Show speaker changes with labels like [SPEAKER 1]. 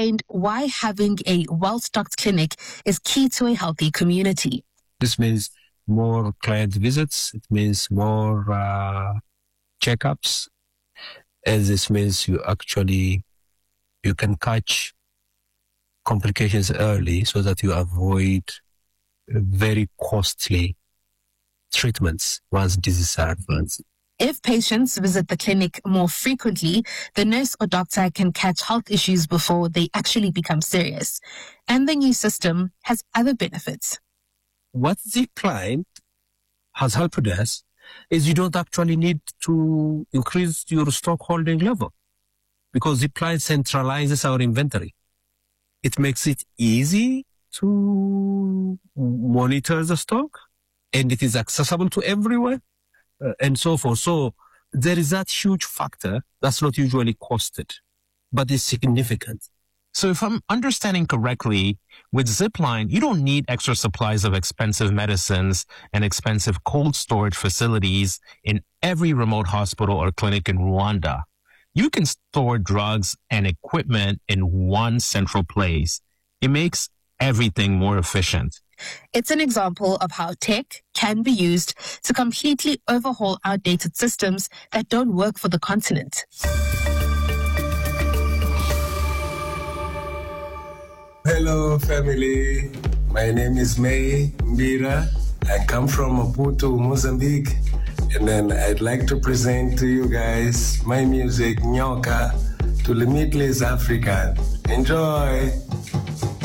[SPEAKER 1] explained why having a well-stocked clinic is key to a healthy community.
[SPEAKER 2] This means more client visits. It means more checkups. And this means you can catch complications early so that you avoid very costly treatments once diseases are advanced.
[SPEAKER 1] If patients visit the clinic more frequently, the nurse or doctor can catch health issues before they actually become serious. And the new system has other benefits.
[SPEAKER 2] What the client has helped us is you don't actually need to increase your stock holding level because the client centralizes our inventory. It makes it easy to monitor the stock, and it is accessible to everyone, and so forth. So there is that huge factor that's not usually costed, but is significant.
[SPEAKER 3] So if I'm understanding correctly, with Zipline, you don't need extra supplies of expensive medicines and expensive cold storage facilities in every remote hospital or clinic in Rwanda. You can store drugs and equipment in one central place. It makes everything more efficient.
[SPEAKER 1] It's an example of how tech can be used to completely overhaul outdated systems that don't work for the continent.
[SPEAKER 4] Hello, family. My name is May Mbira. I come from Maputo, Mozambique. And then I'd like to present to you guys my music, Nyoka, to Limitless Africa. Enjoy!